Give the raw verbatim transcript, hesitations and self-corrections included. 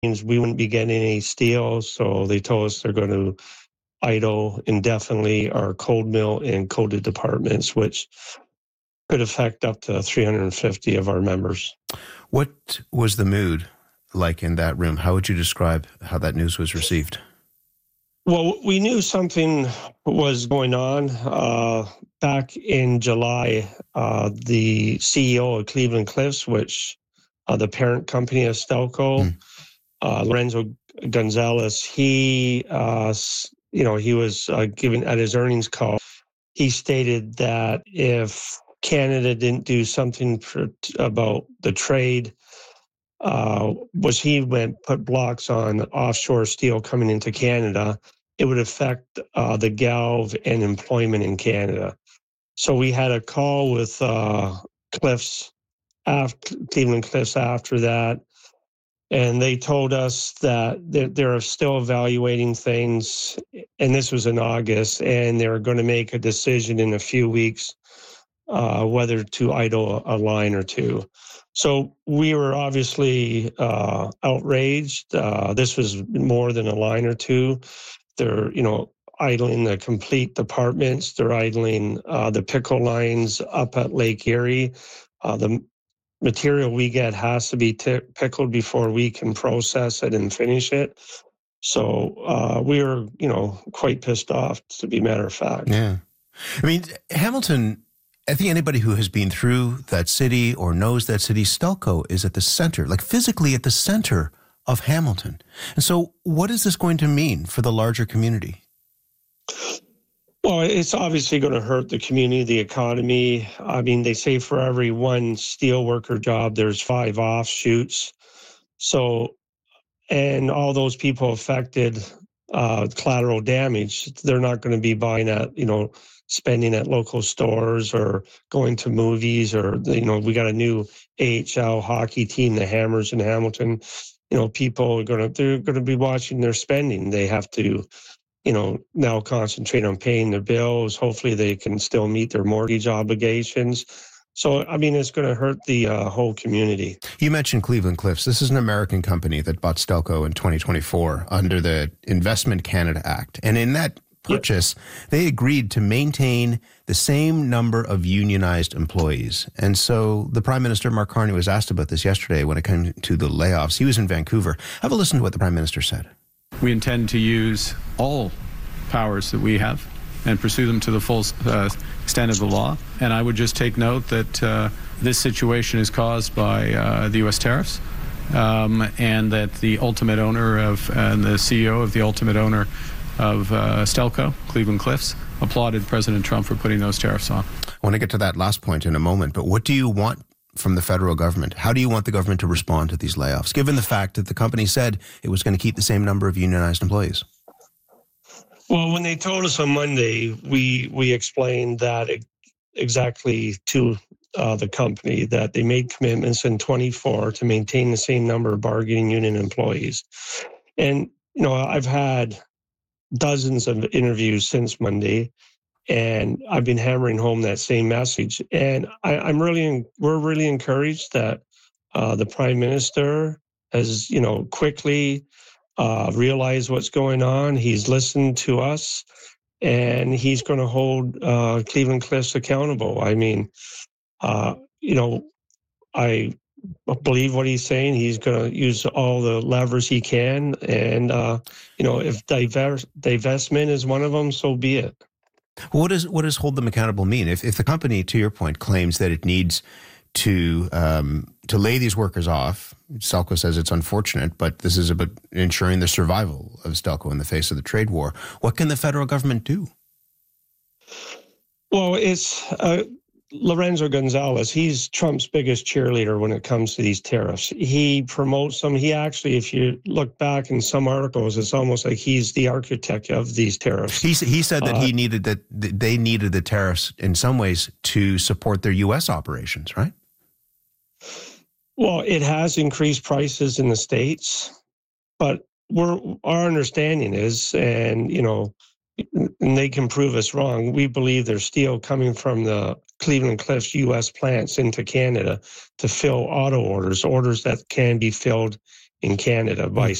means we wouldn't be getting any steel. So they told us they're going to idle indefinitely our cold mill and coated departments, which could affect up to three hundred fifty of our members. What was the mood like in that room? How would you describe how that news was received? Well, we knew something was going on. Uh, back in July, uh, the C E O of Cleveland Cliffs, which uh, the parent company of Stelco, mm. uh, Lorenzo Gonzalez, he, uh, you know, he was uh, giving at his earnings call. He stated that if Canada didn't do something for, about the trade, uh, was he went put blocks on offshore steel coming into Canada, it would affect uh, the Galv and employment in Canada. So we had a call with uh, Cliffs, after, Cleveland Cliffs after that, and they told us that they're, they're still evaluating things, and this was in August, and they're going to make a decision in a few weeks uh, whether to idle a line or two. So we were obviously uh, outraged. Uh, this was more than a line or two. They're, you know, idling the complete departments. They're idling uh, the pickle lines up at Lake Erie. Uh, the material we get has to be t- pickled before we can process it and finish it. So uh, we were, you know, quite pissed off, to be a matter of fact. Yeah. I mean, Hamilton, I think anybody who has been through that city or knows that city, Stelco is at the center, like physically at the center of Hamilton. And so what is this going to mean for the larger community? Well, it's obviously going to hurt the community, the economy. I mean, they say for every one steelworker job, there's five offshoots. So, and all those people affected, uh, collateral damage, they're not going to be buying at, you know, spending at local stores or going to movies or, you know, we got a new A H L hockey team, the Hammers in Hamilton. You know, people are going to, they're going to be watching their spending. They have to, you know, now concentrate on paying their bills. Hopefully they can still meet their mortgage obligations. So, I mean, it's going to hurt the uh, whole community. You mentioned Cleveland Cliffs. This is an American company that bought Stelco in twenty twenty-four under the Investment Canada Act. And in that purchase, yep, they agreed to maintain the same number of unionized employees. And so the Prime Minister, Mark Carney, was asked about this yesterday when it came to the layoffs. He was in Vancouver. Have a listen to what the Prime Minister said. We intend to use all powers that we have and pursue them to the full uh, extent of the law. And I would just take note that uh, this situation is caused by uh, the U S tariffs, um, and that the ultimate owner of, and the C E O of the ultimate owner of uh, Stelco, Cleveland Cliffs, applauded President Trump for putting those tariffs on. I want to get to that last point in a moment, but what do you want from the federal government? How do you want the government to respond to these layoffs, given the fact that the company said it was going to keep the same number of unionized employees? Well, when they told us on Monday, we we explained that exactly to uh, the company, that they made commitments in twenty-four to maintain the same number of bargaining unit employees. And, you know, I've had dozens of interviews since Monday, and I've been hammering home that same message. And I, I'm really, we're really encouraged that uh, the Prime Minister has, you know, quickly uh, realized what's going on. He's listened to us, and he's going to hold uh, Cleveland Cliffs accountable. I mean, uh, you know, I believe what he's saying. He's going to use all the levers he can. And, uh, you know, if divers- divestment is one of them, so be it. What does what does hold them accountable mean? If if the company, to your point, claims that it needs to um, to lay these workers off, Stelco says it's unfortunate, but this is about ensuring the survival of Stelco in the face of the trade war. What can the federal government do? Well, it's uh, Lorenzo Gonzalez. He's Trump's biggest cheerleader when it comes to these tariffs. He promotes them. He actually, if you look back in some articles, it's almost like he's the architect of these tariffs. He, he said that uh, he needed that they needed the tariffs in some ways to support their U S operations, right? Well, it has increased prices in the States, but we're, our understanding is, and, you know, and they can prove us wrong, we believe there's steel coming from the Cleveland Cliffs U S plants into Canada to fill auto orders, orders that can be filled in Canada by